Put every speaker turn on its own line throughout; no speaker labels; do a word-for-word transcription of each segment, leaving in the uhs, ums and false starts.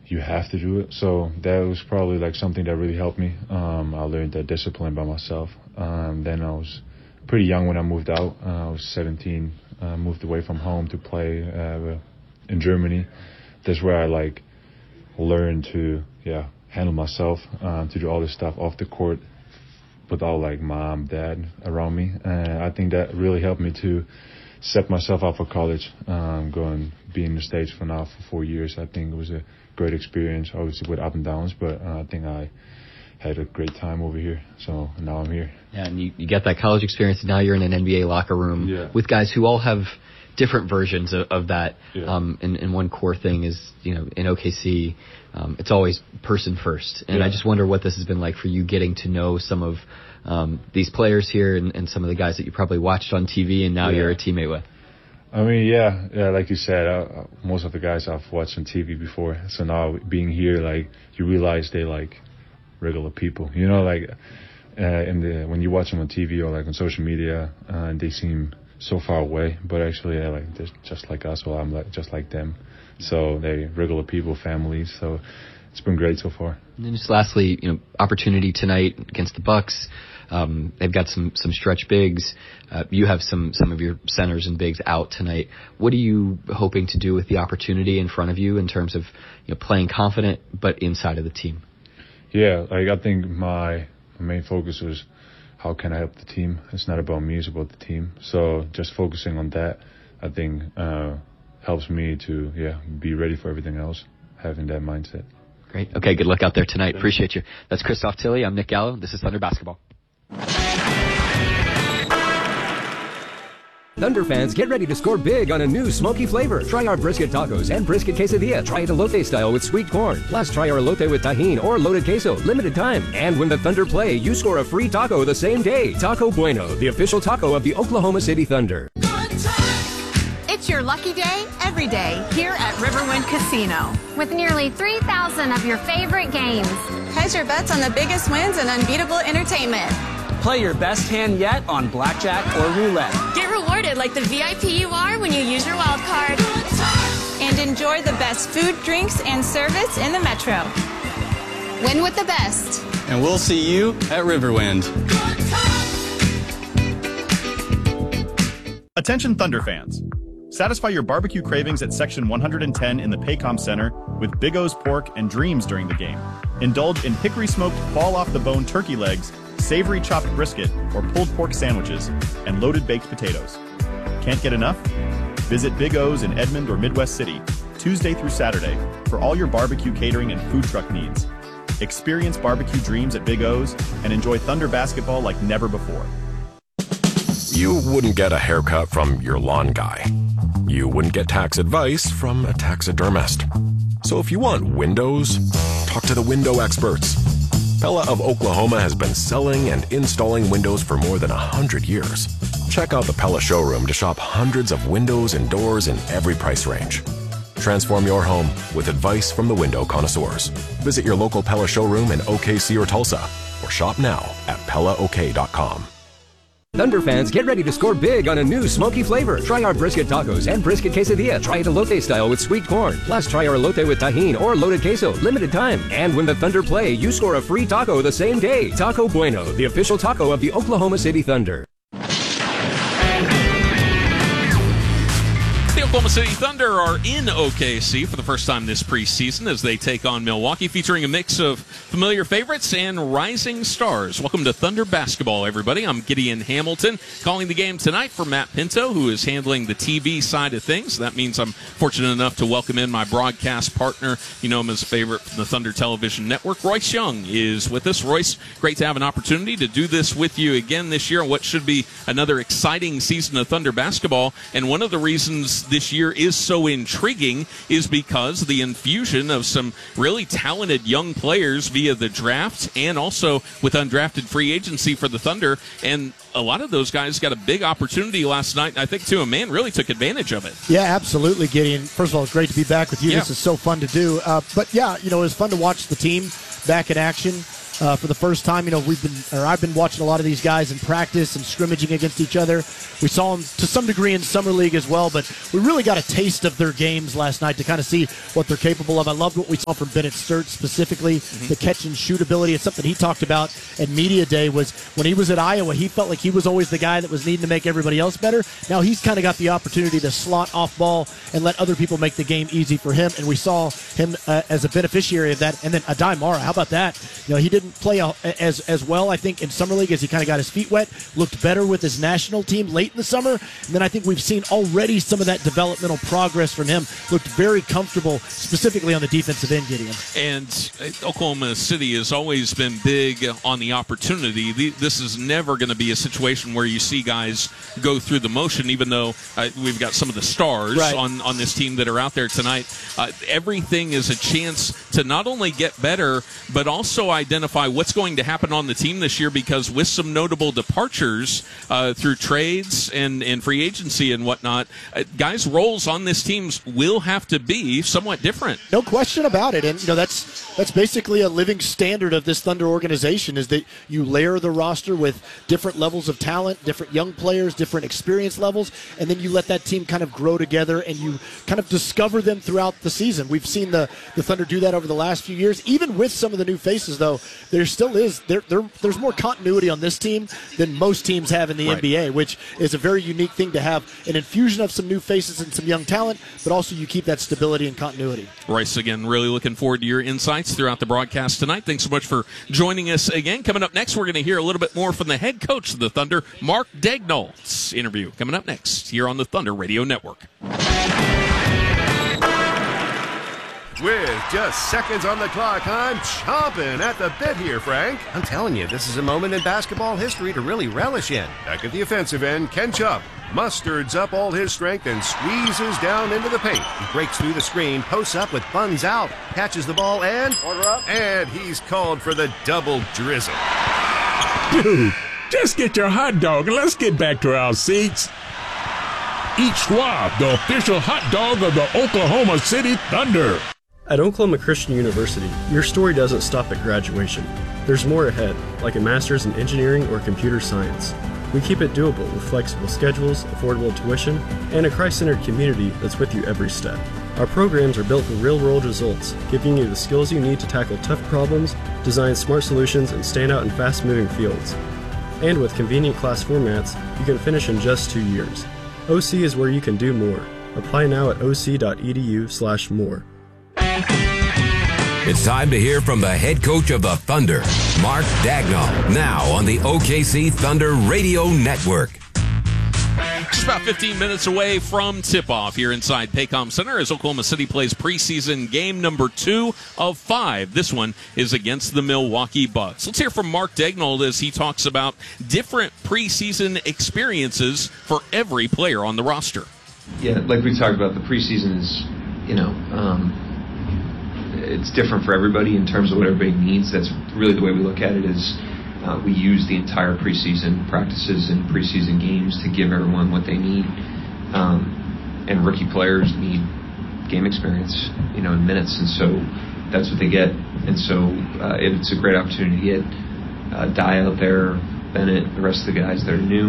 you have to do it. So that was probably like something that really helped me. Um, I learned that discipline by myself. Um, then I was pretty young when I moved out. Uh, I was seventeen. Uh, moved away from home to play uh, in Germany. That's where I like learned to yeah handle myself, uh, to do all this stuff off the court without like mom, dad around me. And I think that really helped me to set myself up for college. Um, going being in the States for now for four years. I think it was a great experience, obviously with up and downs, but uh, I think I had a great time over here, so now I'm here.
Yeah, and you, you get that college experience, and now you're in an N B A locker room
yeah.
with guys who all have different versions of, of that.
Yeah.
Um, and, and one core thing is, you know, in O K C, um, it's always person first. And
yeah.
I just wonder what this has been like for you getting to know some of um, these players here and, and some of the guys that you probably watched on T V and now
yeah.
you're a teammate with.
I mean, yeah, yeah, like you said, uh, most of the guys I've watched on T V before. So now being here, like, you realize they like regular people, you know, like uh, in the when you watch them on T V or like on social media, uh, they seem so far away, but actually they're like they're just like us, or I'm like just like them. So they're regular people, families. So it's been great so far.
And then just lastly, you know, opportunity tonight against the Bucks. Um, they've got some some stretch bigs. Uh, you have some some of your centers and bigs out tonight. What are you hoping to do with the opportunity in front of you in terms of, you know, playing confident but inside of the team?
Yeah, like I think my, my main focus was how can I help the team. It's not about me, it's about the team. So just focusing on that, I think uh, helps me to yeah be ready for everything else, having that mindset.
Great. Okay, good luck out there tonight. Appreciate you. That's Christoph Tilley. I'm Nick Gallo. This is Thunder Basketball.
Thunder fans, get ready to score big on a new smoky flavor. Try our brisket tacos and brisket quesadilla. Try it elote style with sweet corn. Plus, try our elote with tajin or loaded queso. Limited time. And when the Thunder play, you score a free taco the same day. Taco Bueno, the official taco of the Oklahoma City Thunder.
It's your lucky day every day here at Riverwind Casino.
With nearly three thousand of your favorite games.
Hedge your bets on the biggest wins and unbeatable entertainment.
Play your best hand yet on blackjack or roulette.
Get rewarded like the V I P you are when you use your wild card.
And enjoy the best food, drinks, and service in the Metro.
Win with the best.
And we'll see you at Riverwind.
Attention Thunder fans. Satisfy your barbecue cravings at Section one hundred ten in the Paycom Center with Big O's Pork and Dreams during the game. Indulge in hickory-smoked fall-off-the-bone turkey legs, savory chopped brisket or pulled pork sandwiches, and loaded baked potatoes. Can't get enough? Visit Big O's in Edmond or Midwest City, Tuesday through Saturday, for all your barbecue catering and food truck needs. Experience barbecue dreams at Big O's and enjoy Thunder basketball like never before.
You wouldn't get a haircut from your lawn guy. You wouldn't get tax advice from a taxidermist. So if you want windows, talk to the window experts. Pella of Oklahoma has been selling and installing windows for more than one hundred years. Check out the Pella showroom to shop hundreds of windows and doors in every price range. Transform your home with advice from the window connoisseurs. Visit your local Pella showroom in O K C or Tulsa, or shop now at Pella O K dot com.
Thunder fans, get ready to score big on a new smoky flavor. Try our brisket tacos and brisket quesadilla. Try it elote style with sweet corn. Plus, try our elote with tajin or loaded queso. Limited time. And when the Thunder play, you score a free taco the same day. Taco Bueno, the official taco of the Oklahoma City Thunder.
The Oklahoma City Thunder are in O K C for the first time this preseason as they take on Milwaukee, featuring a mix of familiar favorites and rising stars. Welcome to Thunder Basketball, everybody. I'm Gideon Hamilton, calling the game tonight for Matt Pinto, who is handling the T V side of things. That means I'm fortunate enough to welcome in my broadcast partner. You know him as a favorite from the Thunder Television Network. Royce Young is with us. Royce, great to have an opportunity to do this with you again this year on what should be another exciting season of Thunder Basketball. And one of the reasons this year is so intriguing is because of the infusion of some really talented young players via the draft and also with undrafted free agency for the Thunder. And a lot of those guys got a big opportunity last night. I think, too, a man really took advantage of it.
Yeah, absolutely, Gideon. First of all, it's great to be back with you.
Yeah.
This is so fun to do. Uh, but, yeah, you know, it was fun to watch the team back in action. uh, for the first time. You know, we've been, or I've been watching a lot of these guys in practice and scrimmaging against each other. We saw them to some degree in summer league as well, but we really got a taste of their games last night to kind of see what they're capable of. I loved what we saw from Bennett Sturt specifically, mm-hmm. the catch and shoot ability. It's something he talked about at Media Day. Was when he was at Iowa, he felt like he was always the guy that was needing to make everybody else better. Now he's kind of got the opportunity to slot off ball and let other people make the game easy for him, and we saw him uh, as a beneficiary of that. And then Adai Mara, how about that? You know, he didn't play a, as as well, I think, in summer league as he kind of got his feet wet. Looked better with his national team late in the summer, and then I think we've seen already some of that developmental progress from him. Looked very comfortable, specifically on the defensive end, Gideon.
And Oklahoma City has always been big on the opportunity. This is never going to be a situation where you see guys go through the motion, even though uh, we've got some of the stars
right.
on, on this team that are out there tonight. Uh, everything is a chance to not only get better, but also identify what's going to happen on the team this year, because with some notable departures uh, through trades and, and free agency and whatnot, uh, guys' roles on this team will have to be somewhat different.
No question about it. And, you know, that's that's basically a living standard of this Thunder organization, is that you layer the roster with different levels of talent, different young players, different experience levels, and then you let that team kind of grow together and you kind of discover them throughout the season. We've seen the, the Thunder do that over the last few years. Even with some of the new faces, though, there still is there, there there's more continuity on this team than most teams have in the
right.
N B A, which is a very unique thing to have, an infusion of some new faces and some young talent, but also you keep that stability and continuity.
Royce, again, really looking forward to your insights throughout the broadcast tonight. Thanks so much for joining us again. Coming up next, we're going to hear a little bit more from the head coach of the Thunder, Mark Daigneault's interview coming up next here on the Thunder Radio Network.
With just seconds on the clock, I'm chomping at the bit here, Frank.
I'm telling you, this is a moment in basketball history to really relish in.
Back at the offensive end, Ken Chupp musters up all his strength and squeezes down into the paint.
He breaks through the screen, posts up with buns out, catches the ball, and...
Order up. And he's called for the double drizzle.
Dude, just get your hot dog and let's get back to our seats. Eat Schwab, the official hot dog of the Oklahoma City Thunder.
At Oklahoma Christian University, your story doesn't stop at graduation. There's more ahead, like a master's in engineering or computer science. We keep it doable with flexible schedules, affordable tuition, and a Christ-centered community that's with you every step. Our programs are built for real-world results, giving you the skills you need to tackle tough problems, design smart solutions, and stand out in fast-moving fields. And with convenient class formats, you can finish in just two years. O C is where you can do more. Apply now at oc.edu slash more.
It's time to hear from the head coach of the Thunder, Mark Daigneault, now on the O K C Thunder Radio Network.
Just about fifteen minutes away from tip-off here inside Paycom Center as Oklahoma City plays preseason game number two of five. This one is against the Milwaukee Bucks. Let's hear from Mark Daigneault as he talks about different preseason experiences for every player on the roster.
Yeah, like we talked about, the preseason is, you know, um, it's different for everybody in terms of what everybody needs. That's really the way we look at it is uh, we use the entire preseason practices and preseason games to give everyone what they need. Um, and rookie players need game experience, you know, in minutes. And so that's what they get. And so uh, it's a great opportunity to get uh, Dye out there, Bennett, the rest of the guys that are new.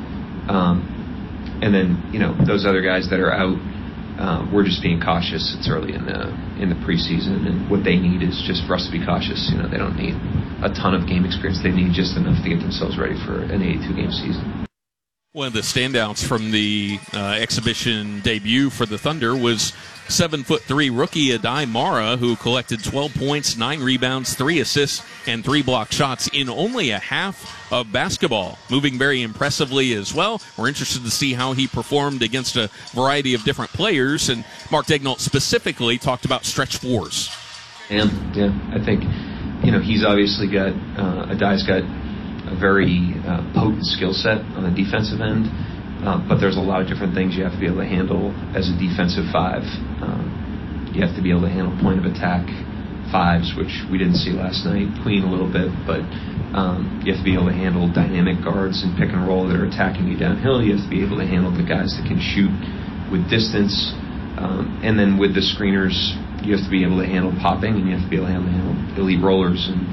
Um, and then, you know, those other guys that are out, Uh, we're just being cautious. It's early in the in the preseason, and what they need is just for us to be cautious. You know, they don't need a ton of game experience. They need just enough to get themselves ready for an eighty-two game season.
One of the standouts from the uh, exhibition debut for the Thunder was seven foot three rookie Adai Mara, who collected twelve points, nine rebounds, three assists, and three block shots in only a half of basketball, moving very impressively as well. We're interested to see how he performed against a variety of different players, and Mark Daigneault specifically talked about stretch fours.
And yeah, I think, you know, he's obviously got, uh, Adai's got a very uh, potent skill set on the defensive end, uh, but there's a lot of different things you have to be able to handle as a defensive five. Um, you have to be able to handle point of attack fives, which we didn't see last night, Queen a little bit, but um, you have to be able to handle dynamic guards and pick and roll that are attacking you downhill. You have to be able to handle the guys that can shoot with distance, um, and then with the screeners, you have to be able to handle popping, and you have to be able to handle elite rollers. And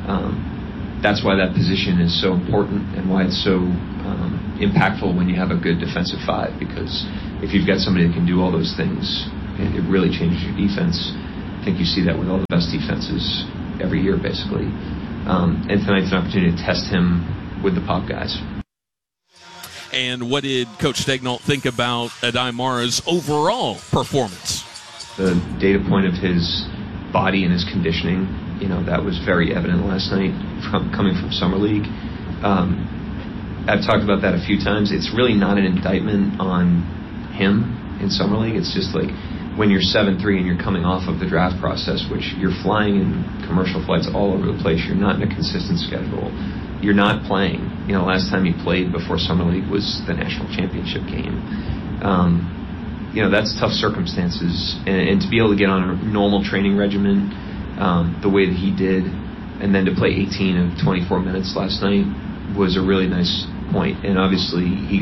Um, that's why that position is so important and why it's so um, impactful when you have a good defensive five, because if you've got somebody that can do all those things, it, it really changes your defense. I think you see that with all the best defenses every year, basically. Um, and tonight's an opportunity to test him with the pop guys.
And what did Coach Daigneault think about Aday Mara's overall performance?
The data point of his body and his conditioning, you know, that was very evident last night from coming from Summer League. Um, I've talked about that a few times. It's really not an indictment on him in Summer League. It's just like when you're seven three and you're coming off of the draft process, which you're flying in commercial flights all over the place. You're not in a consistent schedule. You're not playing. You know, last time you played before Summer League was the national championship game. Um, you know, that's tough circumstances. And, and to be able to get on a normal training regimen um, the way that he did, and then to play eighteen of twenty-four minutes last night was a really nice point. And obviously, he